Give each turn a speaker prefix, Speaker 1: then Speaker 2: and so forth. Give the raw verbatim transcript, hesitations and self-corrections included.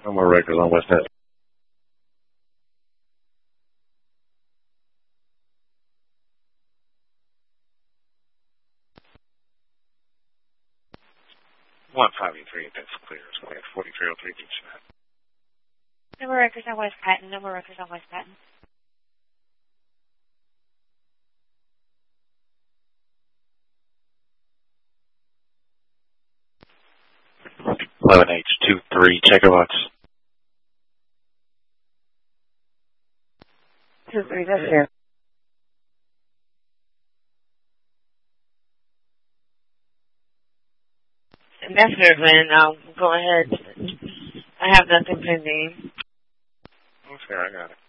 Speaker 1: No more records on West End. one five eight three, that's clear. It's going to forty-three oh three Beach Street.
Speaker 2: No more records on West Patton. No more records on West Patton.
Speaker 1: eleven H two three, checker box.
Speaker 2: two three, that's here. That's fair, Glenn. I'll go ahead. I have nothing pending.
Speaker 1: Okay, I got it.